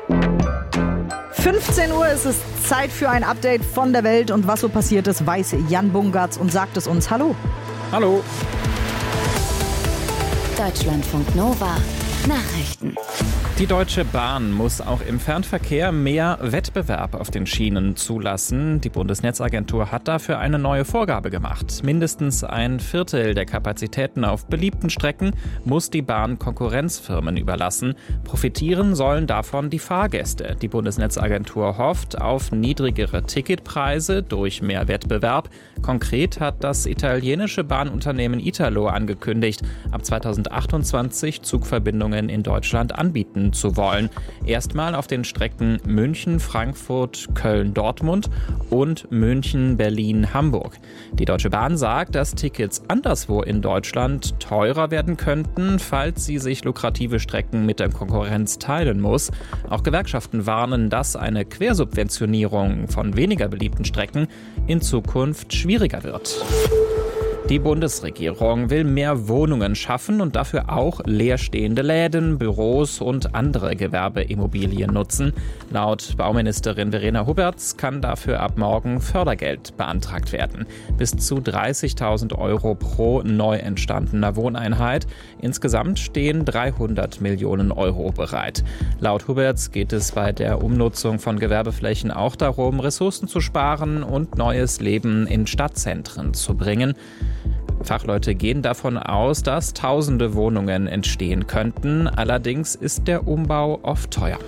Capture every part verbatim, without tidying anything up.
fünfzehn Uhr ist es Zeit für ein Update von der Welt und was so passiert ist, weiß Jan Bungartz und sagt es uns. Hallo. Hallo. Deutschlandfunk Nova Nachrichten. Die Deutsche Bahn muss auch im Fernverkehr mehr Wettbewerb auf den Schienen zulassen. Die Bundesnetzagentur hat dafür eine neue Vorgabe gemacht. Mindestens ein Viertel der Kapazitäten auf beliebten Strecken muss die Bahn Konkurrenzfirmen überlassen. Profitieren sollen davon die Fahrgäste. Die Bundesnetzagentur hofft auf niedrigere Ticketpreise durch mehr Wettbewerb. Konkret hat das italienische Bahnunternehmen Italo angekündigt, ab zweitausendachtundzwanzig Zugverbindungen in Deutschland anbieten zu wollen. Erstmal auf den Strecken München, Frankfurt, Köln, Dortmund und München, Berlin, Hamburg. Die Deutsche Bahn sagt, dass Tickets anderswo in Deutschland teurer werden könnten, falls sie sich lukrative Strecken mit der Konkurrenz teilen muss. Auch Gewerkschaften warnen, dass eine Quersubventionierung von weniger beliebten Strecken in Zukunft schwieriger wird. Die Bundesregierung will mehr Wohnungen schaffen und dafür auch leerstehende Läden, Büros und andere Gewerbeimmobilien nutzen. Laut Bauministerin Verena Huberts kann dafür ab morgen Fördergeld beantragt werden. Bis zu dreißigtausend Euro pro neu entstandener Wohneinheit. Insgesamt stehen dreihundert Millionen Euro bereit. Laut Huberts geht es bei der Umnutzung von Gewerbeflächen auch darum, Ressourcen zu sparen und neues Leben in Stadtzentren zu bringen. Fachleute gehen davon aus, dass tausende Wohnungen entstehen könnten. Allerdings ist der Umbau oft teuer.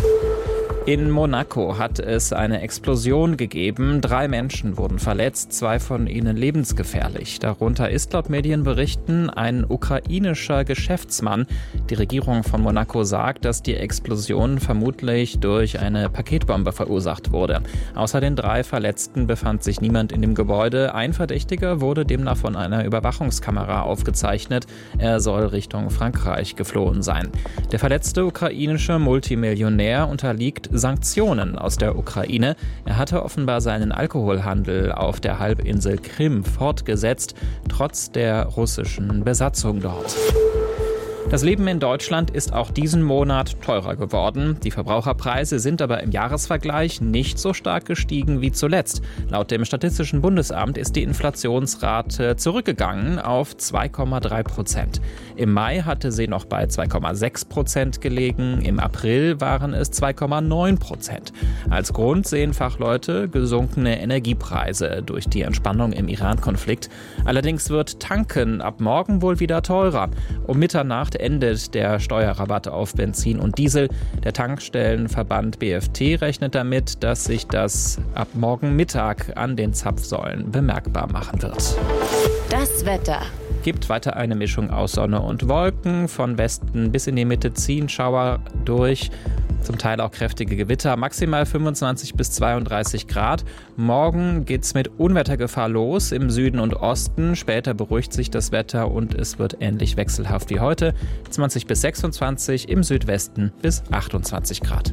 In Monaco hat es eine Explosion gegeben. Drei Menschen wurden verletzt, zwei von ihnen lebensgefährlich. Darunter ist laut Medienberichten ein ukrainischer Geschäftsmann. Die Regierung von Monaco sagt, dass die Explosion vermutlich durch eine Paketbombe verursacht wurde. Außer den drei Verletzten befand sich niemand in dem Gebäude. Ein Verdächtiger wurde demnach von einer Überwachungskamera aufgezeichnet. Er soll Richtung Frankreich geflohen sein. Der verletzte ukrainische Multimillionär unterliegt Sanktionen aus der Ukraine. Er hatte offenbar seinen Alkoholhandel auf der Halbinsel Krim fortgesetzt, trotz der russischen Besatzung dort. Das Leben in Deutschland ist auch diesen Monat teurer geworden. Die Verbraucherpreise sind aber im Jahresvergleich nicht so stark gestiegen wie zuletzt. Laut dem Statistischen Bundesamt ist die Inflationsrate zurückgegangen auf zwei Komma drei Prozent. Im Mai hatte sie noch bei zwei Komma sechs Prozent gelegen. Im April waren es zwei Komma neun Prozent. Als Grund sehen Fachleute gesunkene Energiepreise durch die Entspannung im Iran-Konflikt. Allerdings wird Tanken ab morgen wohl wieder teurer. Um Mitternacht endet der Steuerrabatt auf Benzin und Diesel. Der Tankstellenverband B F T rechnet damit, dass sich das ab morgen Mittag an den Zapfsäulen bemerkbar machen wird. Das Wetter. Gibt weiter eine Mischung aus Sonne und Wolken. Von Westen bis in die Mitte ziehen Schauer durch. Zum Teil auch kräftige Gewitter, maximal fünfundzwanzig bis zweiunddreißig Grad. Morgen geht's mit Unwettergefahr los im Süden und Osten. Später beruhigt sich das Wetter und es wird ähnlich wechselhaft wie heute. zwanzig bis sechsundzwanzig, im Südwesten bis achtundzwanzig Grad.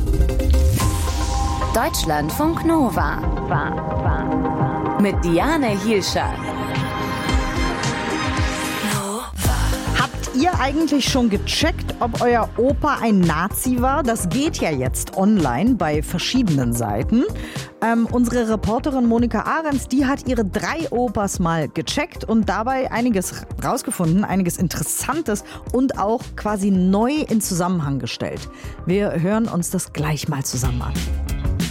Deutschlandfunk Nova. Mit Diane Hielscher. Ihr eigentlich schon gecheckt, ob euer Opa ein Nazi war? Das geht ja jetzt online bei verschiedenen Seiten. Ähm, unsere Reporterin Monika Ahrens, die hat ihre drei Opas mal gecheckt und dabei einiges rausgefunden, einiges Interessantes und auch quasi neu in Zusammenhang gestellt. Wir hören uns das gleich mal zusammen an.